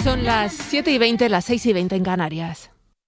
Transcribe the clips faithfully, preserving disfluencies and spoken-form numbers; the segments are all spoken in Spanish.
Son las siete y veinte, las seis y veinte en Canarias.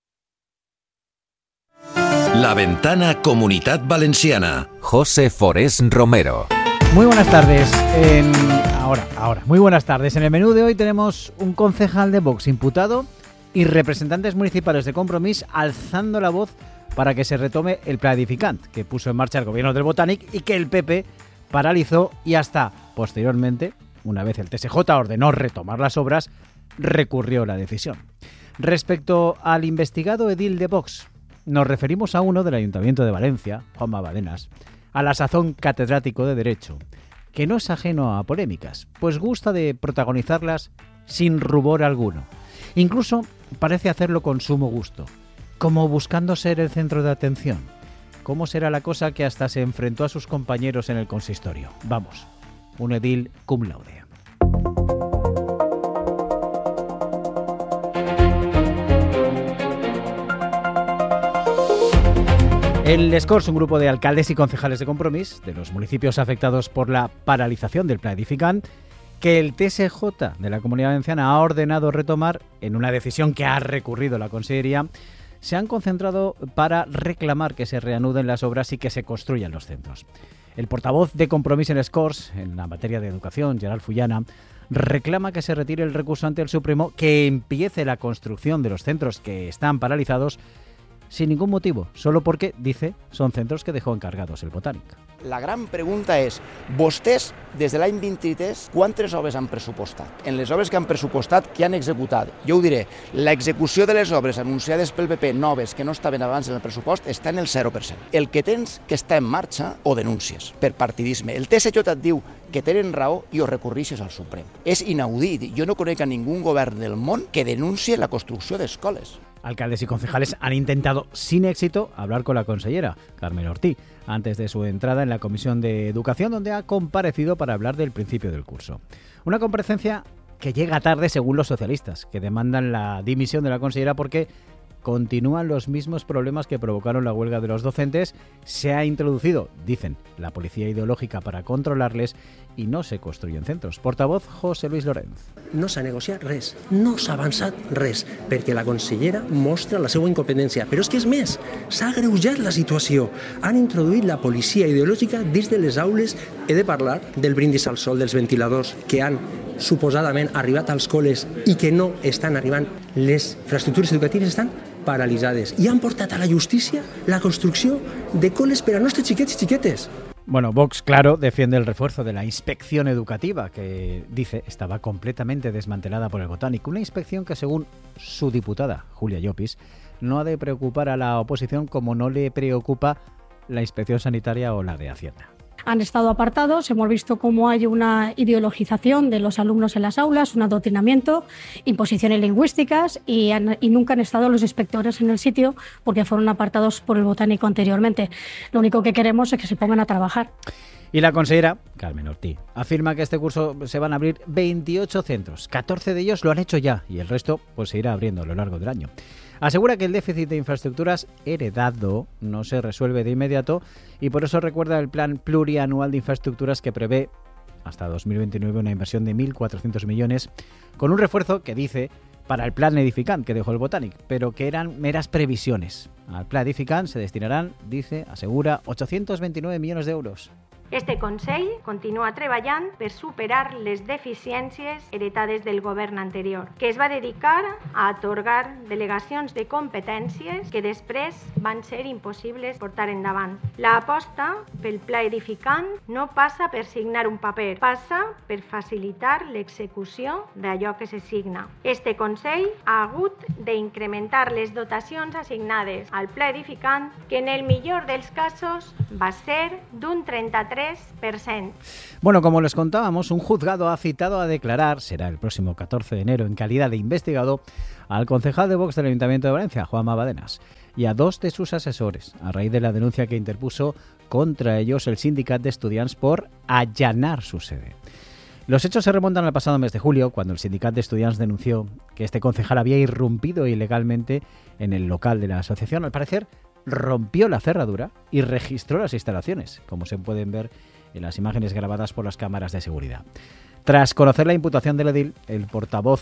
La Ventana Comunitat Valenciana. José Forés Romero. Muy buenas tardes. En... Ahora, ahora. Muy buenas tardes. En el menú de hoy tenemos un concejal de Vox imputado y representantes municipales de Compromís alzando la voz para que se retome el Pla Edificant que puso en marcha el gobierno del Botànic y que el P P paralizó y hasta posteriormente, una vez el T S J ordenó retomar las obras, recurrió la decisión. Respecto al investigado edil de Vox, nos referimos a uno del Ayuntamiento de Valencia, Juanma Badenas, a la sazón catedrático de Derecho, que no es ajeno a polémicas, pues gusta de protagonizarlas sin rubor alguno. Incluso parece hacerlo con sumo gusto, como buscando ser el centro de atención. ¿Cómo será la cosa que hasta se enfrentó a sus compañeros en el consistorio? Vamos, un edil cum laude. El Escors, un grupo de alcaldes y concejales de Compromís, de los municipios afectados por la paralización del Pla Edificant, que el T S J de la Comunidad Valenciana ha ordenado retomar en una decisión que ha recurrido la Consellería, se han concentrado para reclamar que se reanuden las obras y que se construyan los centros. El portavoz de Compromís en Escors, en la materia de educación, Gerard Fullana, reclama que se retire el recurso ante el Supremo, que empiece la construcción de los centros que están paralizados sin ningún motivo, solo porque, dice, son centros que dejó encargados el Botànic. La gran pregunta és, vostès, des de l'any vint-i-tres, quantes obres han pressupostat? En les obres que han pressupostat, què han executat? Jo ho diré, l'execució de les obres anunciades pel P P noves que no estaven abans en el pressupost està en el zero per cent. El que tens que està en marxa o denúncies per partidisme. El T S J et diu que tenen raó i ho recurrixes al Suprem. És inaudit. Jo no conec a ningú govern del món que denuncie la construcció d'escoles. Alcaldes y concejales han intentado sin éxito hablar con la consellera, Carmen Ortí, antes de su entrada en la Comisión de Educación, donde ha comparecido para hablar del principio del curso. Una comparecencia que llega tarde según los socialistas, que demandan la dimisión de la consellera porque continúan los mismos problemas que provocaron la huelga de los docentes. Se ha introducido, dicen, la policía ideológica para controlarles y no se construyen centros. Portavoz José Luis Lorenz. No s'ha negociat res, no s'ha avançat res, perquè la consellera mostra la seva incompetència. Però és que és més, s'ha agreujat la situació. Han introduït la policia ideològica dins de les aules. He de parlar del brindis al sol dels ventiladors que han suposadament arribat als col·les i que no estan arribant. Les infraestructures educatives estan paralitzades i han portat a la justícia la construcció de col·les per a nostres xiquets i xiquetes. Bueno, Vox, claro, defiende el refuerzo de la inspección educativa, que dice estaba completamente desmantelada por el Botànic. Una inspección que, según su diputada, Julia Llopis, no ha de preocupar a la oposición como no le preocupa la inspección sanitaria o la de Hacienda. Han estado apartados, hemos visto cómo hay una ideologización de los alumnos en las aulas, un adoctrinamiento, imposiciones lingüísticas y, han, y nunca han estado los inspectores en el sitio porque fueron apartados por el Botánico anteriormente. Lo único que queremos es que se pongan a trabajar. Y la consellera, Carmen Ortí, afirma que este curso se van a abrir veintiocho centros, catorce de ellos lo han hecho ya y el resto pues se irá abriendo a lo largo del año. Asegura que el déficit de infraestructuras heredado no se resuelve de inmediato y por eso recuerda el plan plurianual de infraestructuras que prevé hasta dos mil veintinueve una inversión de mil cuatrocientos millones con un refuerzo que dice para el Plan Edificant que dejó el Botànic, pero que eran meras previsiones. Al Plan Edificant se destinarán, dice, asegura, ochocientos veintinueve millones de euros. Este Consell continua treballant per superar les deficiències heretades del govern anterior, que es va dedicar a atorgar delegacions de competències que després van ser impossibles portar endavant. L'aposta pel Pla Edificant no passa per signar un paper, passa per facilitar l'execució d'allò que se signa. Este Consell ha hagut d'incrementar les dotacions assignades al Pla Edificant, que en el millor dels casos va ser d'un trenta-tres por ciento. Bueno, como les contábamos, un juzgado ha citado a declarar, será el próximo catorce de enero, en calidad de investigado, al concejal de Vox del Ayuntamiento de Valencia, Juanma Badenas, y a dos de sus asesores, a raíz de la denuncia que interpuso contra ellos el Sindicat de Estudiants por allanar su sede. Los hechos se remontan al pasado mes de julio, cuando el Sindicat de Estudiants denunció que este concejal había irrumpido ilegalmente en el local de la asociación. Al parecer, rompió la cerradura y registró las instalaciones, como se pueden ver en las imágenes grabadas por las cámaras de seguridad. Tras conocer la imputación del edil, el portavoz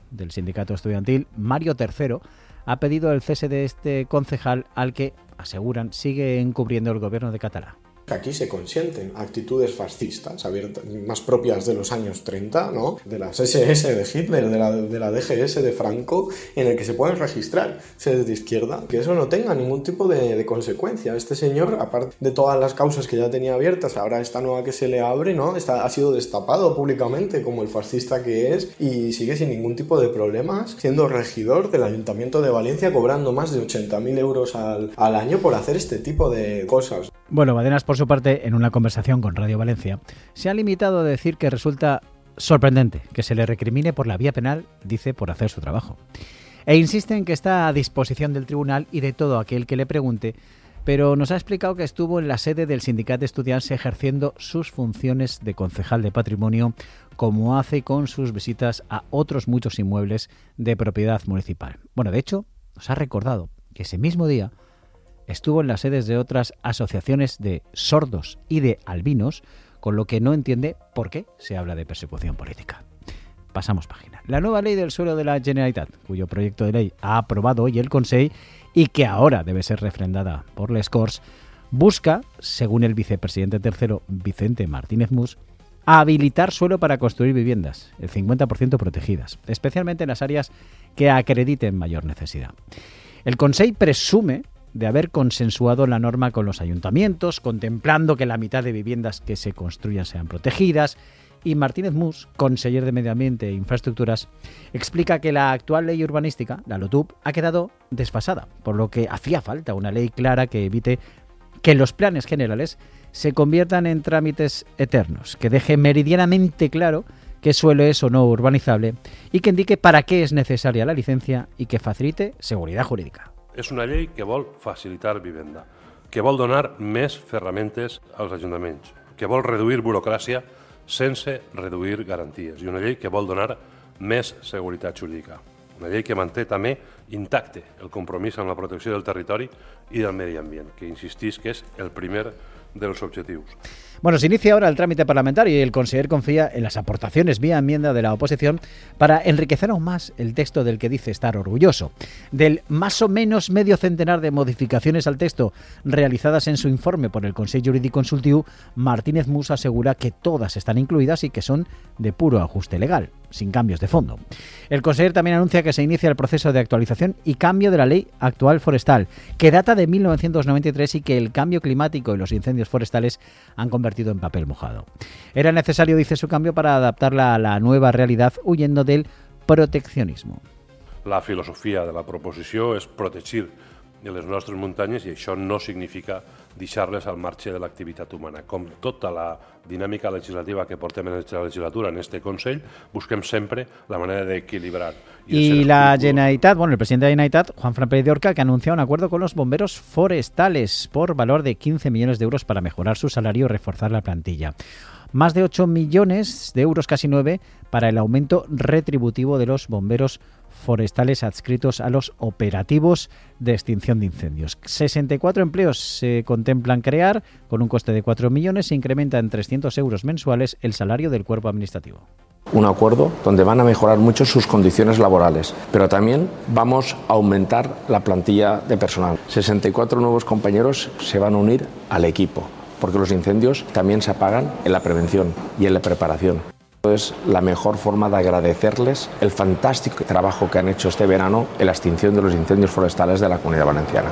del sindicato estudiantil, Mario Tercero, ha pedido el cese de este concejal al que, aseguran, sigue encubriendo el gobierno de Catalá. Aquí se consienten actitudes fascistas, abiertas, más propias de los años treinta, ¿no? De las ese ese de Hitler, de la, de la de ge ese de Franco, en el que se pueden registrar sedes de izquierda, que eso no tenga ningún tipo de, de consecuencia. Este señor, aparte de todas las causas que ya tenía abiertas, ahora esta nueva que se le abre, ¿no? Está, ha sido destapado públicamente como el fascista que es y sigue sin ningún tipo de problemas, siendo regidor del Ayuntamiento de Valencia, cobrando más de ochenta mil euros al, al año por hacer este tipo de cosas. Bueno, Badenas, por su parte, en una conversación con Radio Valencia, se ha limitado a decir que resulta sorprendente que se le recrimine por la vía penal, dice, por hacer su trabajo. E insiste en que está a disposición del tribunal y de todo aquel que le pregunte, pero nos ha explicado que estuvo en la sede del Sindicat d'Estudiants ejerciendo sus funciones de concejal de patrimonio, como hace con sus visitas a otros muchos inmuebles de propiedad municipal. Bueno, de hecho, nos ha recordado que ese mismo día estuvo en las sedes de otras asociaciones de sordos y de albinos, con lo que no entiende por qué se habla de persecución política. Pasamos página. La nueva ley del suelo de la Generalitat, cuyo proyecto de ley ha aprobado hoy el Consell y que ahora debe ser refrendada por les Corts, busca, según el vicepresidente tercero Vicente Martínez Mus, habilitar suelo para construir viviendas, el cincuenta por ciento protegidas, especialmente en las áreas que acrediten mayor necesidad. El Consell presume de haber consensuado la norma con los ayuntamientos, contemplando que la mitad de viviendas que se construyan sean protegidas, y Martínez Mus, conseller de Medio Ambiente e Infraestructuras, explica que la actual ley urbanística, la LOTUB, ha quedado desfasada, por lo que hacía falta una ley clara que evite que los planes generales se conviertan en trámites eternos, que deje meridianamente claro qué suelo es o no urbanizable y que indique para qué es necesaria la licencia y que facilite seguridad jurídica. És una llei que vol facilitar vivenda, que vol donar més ferramentes als ajuntaments, que vol reduir burocràcia sense reduir garanties i una llei que vol donar més seguretat jurídica. Una llei que manté també intacte el compromís amb la protecció del territori i del medi ambient, que insistís que és el primer dels objectius. Bueno, se inicia ahora el trámite parlamentario y el conseller confía en las aportaciones vía enmienda de la oposición para enriquecer aún más el texto del que dice estar orgulloso. Del más o menos medio centenar de modificaciones al texto realizadas en su informe por el Consell Jurídic Consultiu, Martínez Mus asegura que todas están incluidas y que son de puro ajuste legal, sin cambios de fondo. El conseller también anuncia que se inicia el proceso de actualización y cambio de la ley actual forestal, que data de mil novecientos noventa y tres y que el cambio climático y los incendios forestales han convertido en papel mojado. Era necesario, dice, su cambio para adaptarla a la nueva realidad, huyendo del proteccionismo. La filosofia de la proposició és protegir les nostres muntanyes i això no significa deixar-les al marge de l'activitat humana. Com tota la dinàmica legislativa que portem en aquesta legislatura, en este Consell, busquem sempre la manera d'equilibrar. Y la Generalitat, bueno, el presidente de la Generalitat, Juan Fran Pérez de Orca, que ha anunciado un acuerdo con los bomberos forestales por valor de quince millones de euros para mejorar su salario y reforzar la plantilla. Más de ocho millones de euros, casi nueve, para el aumento retributivo de los bomberos forestales adscritos a los operativos de extinción de incendios. sesenta y cuatro empleos se contemplan crear, con un coste de cuatro millones, se incrementa en trescientos euros mensuales el salario del cuerpo administrativo. Un acuerdo donde van a mejorar mucho sus condiciones laborales, pero también vamos a aumentar la plantilla de personal. sesenta y cuatro nuevos compañeros se van a unir al equipo, porque los incendios también se apagan en la prevención y en la preparación. Es la mejor forma de agradecerles el fantástico trabajo que han hecho este verano en la extinción de los incendios forestales de la Comunidad Valenciana.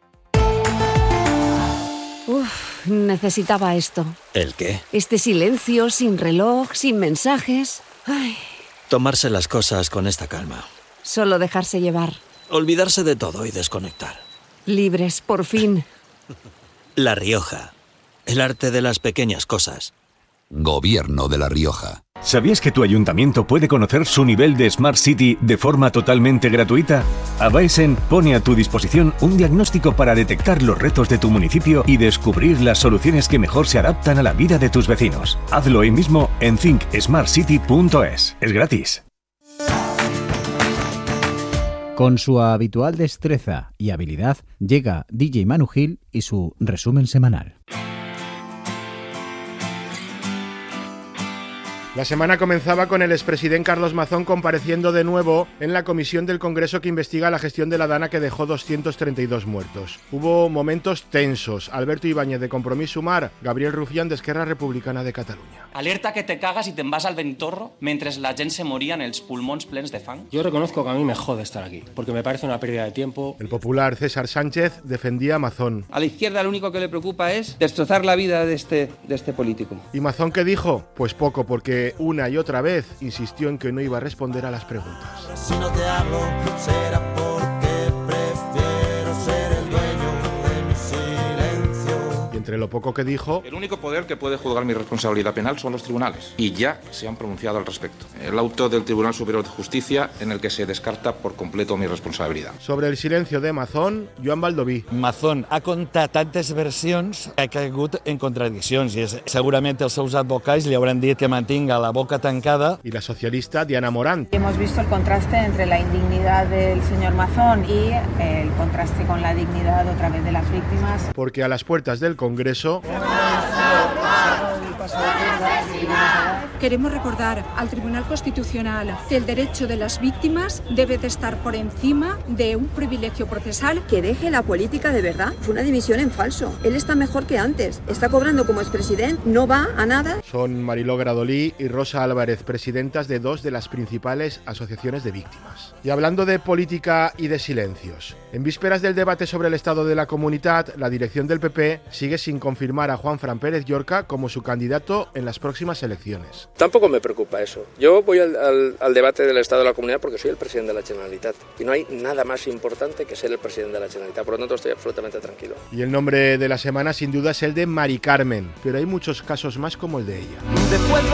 Uf, necesitaba esto. ¿El qué? Este silencio, sin reloj, sin mensajes. Ay. Tomarse las cosas con esta calma. Solo dejarse llevar. Olvidarse de todo y desconectar. Libres, por fin. La Rioja. El arte de las pequeñas cosas. Gobierno de La Rioja. ¿Sabías que tu ayuntamiento puede conocer su nivel de Smart City de forma totalmente gratuita? Avaesen pone a tu disposición un diagnóstico para detectar los retos de tu municipio y descubrir las soluciones que mejor se adaptan a la vida de tus vecinos. Hazlo hoy mismo en think smart city punto es. Es gratis. Con su habitual destreza y habilidad llega D J Manu Gil y su resumen semanal. La semana comenzaba con el expresidente Carlos Mazón compareciendo de nuevo en la comisión del Congreso que investiga la gestión de la Dana, que dejó doscientos treinta y dos muertos. Hubo momentos tensos. Alberto Ibáñez de Compromís Sumar, Gabriel Rufián de Esquerra Republicana de Catalunya. Alerta que te cagas y te vas al Bentorro mientras la gent se moría en els pulmons plens de fang. Yo reconozco que a mí me jode estar aquí, porque me parece una pérdida de tiempo. El popular César Sánchez defendía a Mazón. A la izquierda lo único que le preocupa es destrozar la vida de este, de este político. ¿Y Mazón qué dijo? Pues poco, porque una y otra vez insistió en que no iba a responder a las preguntas. Si no te hablo, será porque prefiero ser el dueño de mi silencio. Y entre lo poco que dijo... El único poder que puede juzgar mi responsabilidad penal son los tribunales, y ya se han pronunciado al respecto. El auto del Tribunal Superior de Justicia en el que se descarta por completo mi responsabilidad. Sobre el silencio de Mazón, Joan Baldoví. Mazón ha contat tantes versions que ha caigut en contradiccions i és, segurament els seus advocats li hauran dit que mantinga la boca tancada. Y la socialista Diana Morant. Hemos visto el contraste entre la indignidad del señor Mazón y el contraste con la dignidad otra vez de las víctimas. Porque a las puertas del Congreso... Queremos recordar al Tribunal Constitucional que el derecho de las víctimas debe de estar por encima de un privilegio procesal. Que deje la política de verdad. Fue una dimisión en falso. Él está mejor que antes. Está cobrando como expresidente, no va a nada. Son Mariló Gradolí y Rosa Álvarez, presidentas de dos de las principales asociaciones de víctimas. Y hablando de política y de silencios, en vísperas del debate sobre el estado de la comunidad, la dirección del P P sigue sin confirmar a Juanfran Pérez Llorca como su candidato en las próximas elecciones. Tampoco me preocupa eso. Yo voy al, al, al debate del estado de la comunidad porque soy el presidente de la Generalitat y no hay nada más importante que ser el presidente de la Generalitat. Por lo tanto, estoy absolutamente tranquilo. Y el nombre de la semana sin duda es el de Mari Carmen, pero hay muchos casos más como el de ella. Después de